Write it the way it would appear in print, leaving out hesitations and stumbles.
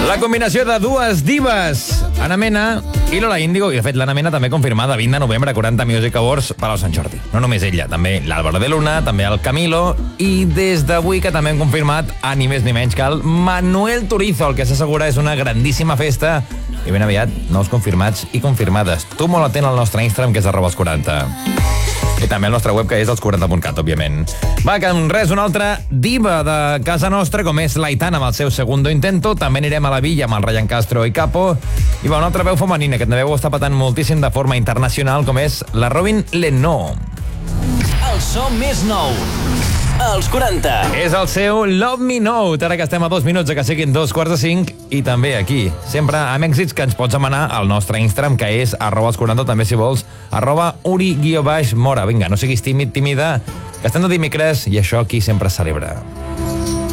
La combinació de dues divas, Ana Mena i Lola Índigo, i de fet l'Ana Mena també confirmada 20 de novembre, 40 Music Awards per al Sant Jordi. No només ella, també l'Álvaro de Luna, també el Camilo, i des d'avui que també hem confirmat a ni més ni menys que el Manuel Turizo, el que s'assegura és una grandíssima festa, i ben aviat nous confirmats i confirmades. Tu molt atent al nostre Instagram, que és @els40. I també el nostre web, que és els40.cat, òbviament. Va, que en res, una altra diva de casa nostra, com és l'Aitana amb el seu Segundo Intento. També anirem a la Villa amb el Ryan Castro i Capo. I va, una altra veu femenina que també ho està patant moltíssim de forma internacional, com és la Robin Lenno. El so més nou, els 40. És el seu Love Me Note, ara que estem a 2 minuts de que siguin 2:45, i també aquí, sempre amb èxits que ens pots demanar al nostre Instagram, que és @els40, també si vols, @uri_mora. Vinga, no siguis tímida, que estem de dimecres i això aquí sempre es celebra.